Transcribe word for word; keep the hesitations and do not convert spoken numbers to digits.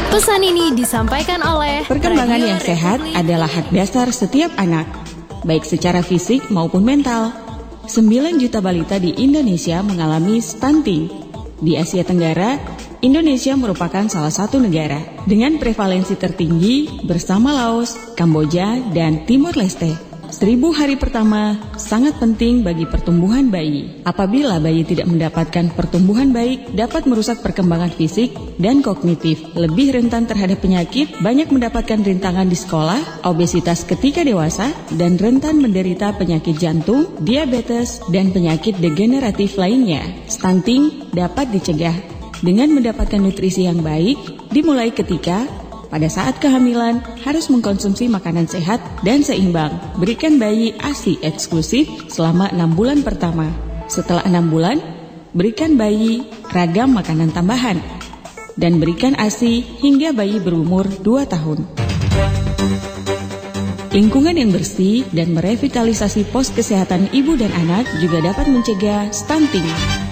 Pesan ini disampaikan oleh Perkembangan Radio yang sehat Republik adalah hak dasar setiap anak, baik secara fisik maupun mental. sembilan juta balita di Indonesia mengalami stunting. Di Asia Tenggara, Indonesia merupakan salah satu negara dengan prevalensi tertinggi bersama Laos, Kamboja, dan Timor Leste. Seribu hari pertama sangat penting bagi pertumbuhan bayi. Apabila bayi tidak mendapatkan pertumbuhan baik, dapat merusak perkembangan fisik dan kognitif, lebih rentan terhadap penyakit, banyak mendapatkan rintangan di sekolah, obesitas ketika dewasa, dan rentan menderita penyakit jantung, diabetes, dan penyakit degeneratif lainnya. Stunting dapat dicegah dengan mendapatkan nutrisi yang baik, dimulai ketika pada saat kehamilan harus mengkonsumsi makanan sehat dan seimbang. Berikan bayi ASI eksklusif selama enam bulan pertama. Setelah enam bulan, berikan bayi ragam makanan tambahan. Dan berikan ASI hingga bayi berumur dua tahun. Lingkungan yang bersih dan merevitalisasi pos kesehatan ibu dan anak juga dapat mencegah stunting.